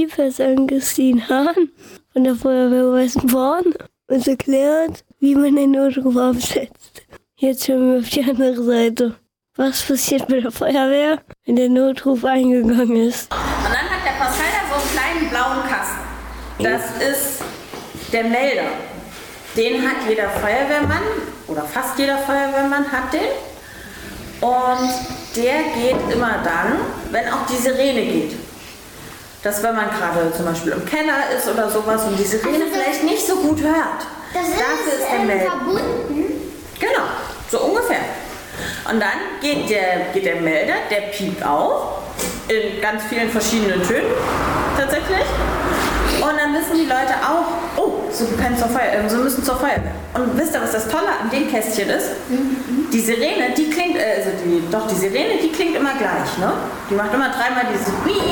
Person Christine Hahn von der Feuerwehr Weißenborn uns erklärt, wie man den Notruf aufsetzt. Jetzt hören wir auf die andere Seite. Was passiert mit der Feuerwehr, wenn der Notruf eingegangen ist? Und dann hat der Pascal da so einen kleinen blauen Kasten. Das ist der Melder. Den hat jeder Feuerwehrmann oder fast jeder Feuerwehrmann hat den. Und der geht immer dann, wenn auch die Sirene geht. Dass wenn man gerade zum Beispiel im Keller ist oder sowas und die Sirene vielleicht nicht so gut hört. Dafür ist der Melder verbunden. Genau, so ungefähr. Und dann geht der Melder, der piept auf, in ganz vielen verschiedenen Tönen tatsächlich. Und dann wissen die Leute auch, oh, sie müssen zur Feuerwehr. Und wisst ihr, was das Tolle an dem Kästchen ist? Die Sirene, die klingt, die Sirene, die klingt immer gleich, ne? Die macht immer dreimal dieses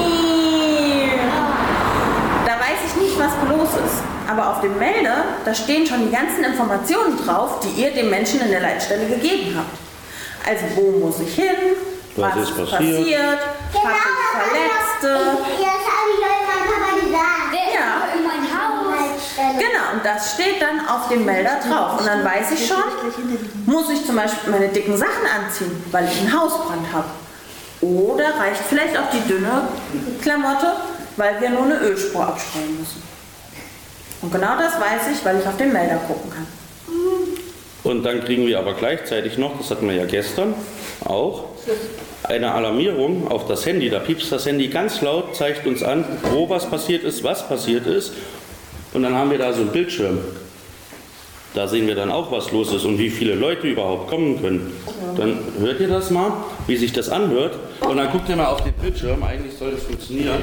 Da weiß ich nicht, was los ist. Aber auf dem Melder, da stehen schon die ganzen Informationen drauf, die ihr dem Menschen in der Leitstelle gegeben habt. Also wo muss ich hin? Was ist passiert? Habe ich Verletzte? Das habe ich euch meinem Papa gesagt. Ja. In mein Haus. Genau, und das steht dann auf dem Melder drauf. Und dann weiß ich schon, muss ich zum Beispiel meine dicken Sachen anziehen, weil ich einen Hausbrand habe. Oder reicht vielleicht auch die dünne Klamotte, weil wir nur eine Ölspur abstreuen müssen. Und genau das weiß ich, weil ich auf den Melder gucken kann. Und dann kriegen wir aber gleichzeitig noch, das hatten wir ja gestern auch, eine Alarmierung auf das Handy. Da piepst das Handy ganz laut, zeigt uns an, wo was passiert ist. Und dann haben wir da so einen Bildschirm. Da sehen wir dann auch, was los ist und wie viele Leute überhaupt kommen können. Dann hört ihr das mal, wie sich das anhört. Und dann guckt ihr mal auf den Bildschirm. Eigentlich soll das funktionieren.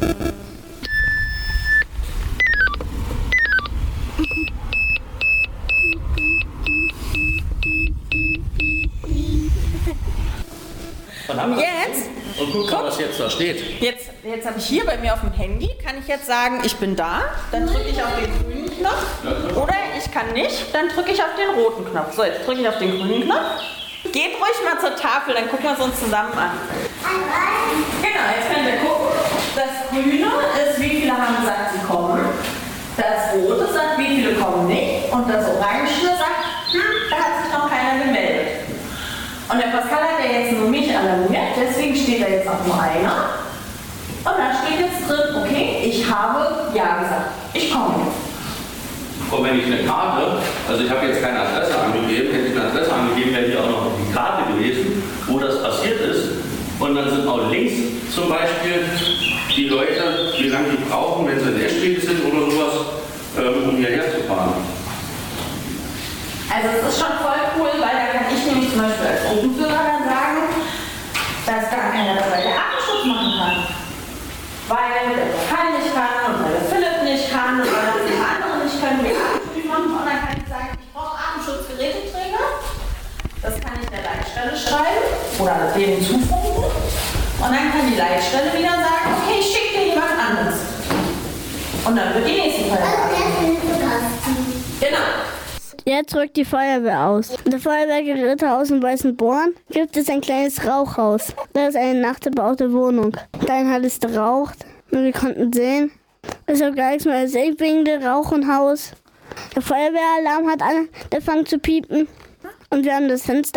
Und jetzt? Und guck mal, was jetzt da steht. Jetzt habe ich hier bei mir auf dem Handy, kann ich jetzt sagen, ich bin da, dann drücke ich auf den grünen Knopf. Oder ich kann nicht, dann drücke ich auf den roten Knopf. So, jetzt drücke ich auf den grünen Knopf. Geht ruhig mal zur Tafel, dann gucken wir es uns zusammen an. Genau, jetzt könnt ihr gucken. Das grüne ist, wie viele haben gesagt, sie kommen. Das rote sagt, wie viele kommen nicht. Und das orangene sagt, da hat sich noch keiner gemeldet. Und der Pascal hat ja jetzt nur mich alarmiert, deswegen steht da jetzt auch nur einer. Und da steht jetzt drin, okay, ich habe ja gesagt, ich komme jetzt. Und wenn ich eine Karte, also ich habe jetzt keine Adresse angegeben, hätte ich eine Adresse angegeben, wäre hier auch noch die Karte gewesen, wo das passiert ist. Und dann sind auch links zum Beispiel die Leute, wie lange die brauchen, wenn sie in Eschwege sind oder sowas, um hierher zu fahren. Also es ist schon voll cool, weil da kann ich nämlich zum Beispiel als Gruppenführer dann sagen, dass gar keiner dabei der Artenschutz machen kann. Weil der Pascal nicht kann und weil der Philipp nicht kann und weil die anderen nicht können, wir Artenschutz machen. Und dann kann ich sagen, ich brauche Artenschutzgeräteträger. Das kann ich der Leitstelle schreiben oder denen zufunken. Und dann kann die Leitstelle wieder sagen, okay, ich schicke dir jemand anderes. Und dann wird die nächste Feuerwehr. Genau. Jetzt rückt die Feuerwehr aus. In der Feuerwehrgerätehaus in Weißenborn gibt es ein kleines Rauchhaus. Das ist eine nachgebaute Wohnung. Darin hat es geraucht und wir konnten sehen, es ist gar nichts mehr als wegen dem Rauch und Haus. Der Feuerwehralarm hat angefangen zu piepen und wir haben das Fenster